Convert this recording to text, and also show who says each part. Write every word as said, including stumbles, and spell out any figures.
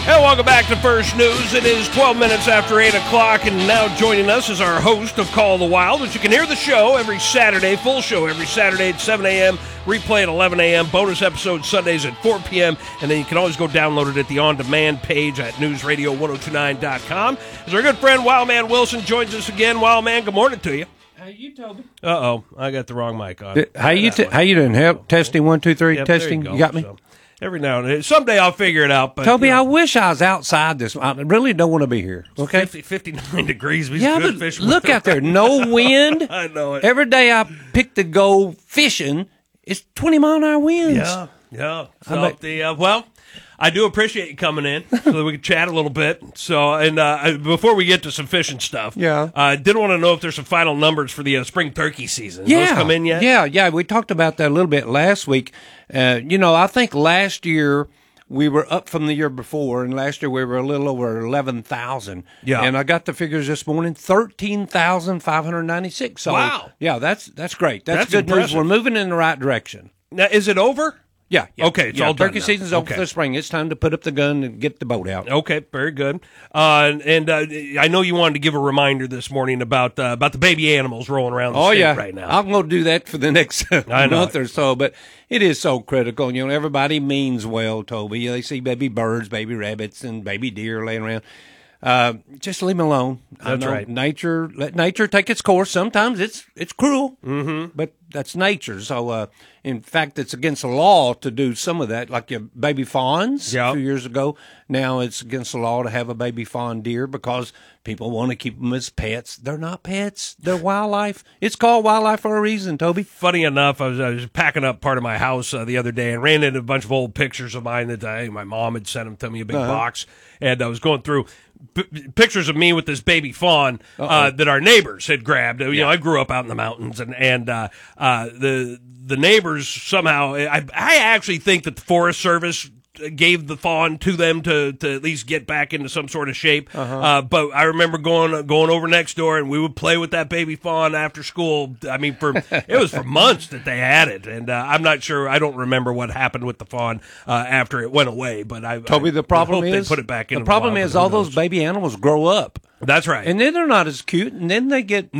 Speaker 1: And welcome back to First News. It is twelve minutes after eight o'clock, and now joining us is our host of Call the Wild, which you can hear the show every Saturday, full show every Saturday at seven a.m., replay at eleven a.m., bonus episodes Sundays at four p.m., and then you can always go download it at the on-demand page at news radio ten twenty-nine dot com. As our good friend Wildman Wilson joins us again. Wildman, good morning to you.
Speaker 2: How you, Toby?
Speaker 1: Uh-oh, I got the wrong mic on.
Speaker 2: How you t- How you doing? Help, testing, one, two, three,
Speaker 1: Yep,
Speaker 2: testing.
Speaker 1: there
Speaker 2: You, got me?
Speaker 1: So, every now and then. Someday I'll figure it out. But
Speaker 2: Toby,
Speaker 1: you know,
Speaker 2: I wish I was outside this. I really don't want to be here. Okay.
Speaker 1: fifty, fifty-nine degrees. We
Speaker 2: Yeah,
Speaker 1: good
Speaker 2: but
Speaker 1: fish
Speaker 2: look
Speaker 1: weather.
Speaker 2: out there. No wind.
Speaker 1: I know it.
Speaker 2: Every day I pick to go fishing, it's twenty mile an hour winds.
Speaker 1: Yeah, yeah. So
Speaker 2: bet-
Speaker 1: the uh, well, I do appreciate you coming in so that we can chat a little bit. So, and uh, before we get to some fishing stuff,
Speaker 2: Yeah.
Speaker 1: I uh, did want to know if there's some final numbers for the uh, spring turkey season. Have
Speaker 2: Yeah.
Speaker 1: those come in yet?
Speaker 2: Yeah, yeah. We talked about that a little bit last week. Uh, you know, I think last year we were up from the year before, and last year we were a little over eleven thousand.
Speaker 1: Yeah.
Speaker 2: And I got the figures this morning, thirteen thousand five hundred ninety-six. So,
Speaker 1: Wow.
Speaker 2: Yeah, that's that's great. That's,
Speaker 1: That's
Speaker 2: good
Speaker 1: impressive.
Speaker 2: news. We're moving in the right direction.
Speaker 1: Now, is it over?
Speaker 2: Yeah. yeah.
Speaker 1: Okay, it's
Speaker 2: yeah,
Speaker 1: all done
Speaker 2: turkey
Speaker 1: now.
Speaker 2: season's over
Speaker 1: Okay.
Speaker 2: for the spring. It's time to put up the gun and get the boat out.
Speaker 1: Okay, very good. Uh, and uh, I know you wanted to give a reminder this morning about uh, about the baby animals rolling around the
Speaker 2: Oh
Speaker 1: state
Speaker 2: yeah,
Speaker 1: right now.
Speaker 2: I'm going to do that for the next
Speaker 1: I know
Speaker 2: month
Speaker 1: it.
Speaker 2: or so. But it is so critical. You know, everybody means well, Toby. They see baby birds, baby rabbits, and baby deer laying around. Uh, just leave them alone. I
Speaker 1: That's
Speaker 2: know
Speaker 1: right.
Speaker 2: Nature, let nature take its course. Sometimes it's it's cruel, mm-hmm. but that's nature. So, uh, in fact, it's against the law to do some of that. Like your baby fawns
Speaker 1: Yeah.
Speaker 2: a few years ago. Now it's against the law to have a baby fawn deer because people want to keep them as pets. They're not pets. They're wildlife. It's called wildlife for a reason, Toby.
Speaker 1: Funny enough, I was, I was packing up part of my house uh, the other day and ran into a bunch of old pictures of mine that I, my mom had sent them to me, a big
Speaker 2: Uh-huh.
Speaker 1: box, and I was going through p- pictures of me with this baby fawn uh, that our neighbors had grabbed. You know, I grew up out in the mountains, and and uh, uh, the the neighbors somehow. I I actually think that the Forest Service gave the fawn to them to, to at least get back into some sort of shape. Uh-huh. Uh, but I remember going going over next door, and we would play with that baby fawn after school. I mean, for it was for months that they had it, and uh, I'm not sure. I don't remember what happened with the fawn uh, after it went away. But I,
Speaker 2: Toby,
Speaker 1: I
Speaker 2: the problem
Speaker 1: hope
Speaker 2: is
Speaker 1: they put it back in.
Speaker 2: the problem
Speaker 1: wild,
Speaker 2: is
Speaker 1: but who
Speaker 2: all those
Speaker 1: knows?
Speaker 2: baby animals grow up,
Speaker 1: That's right.
Speaker 2: and then they're not as cute, and then they get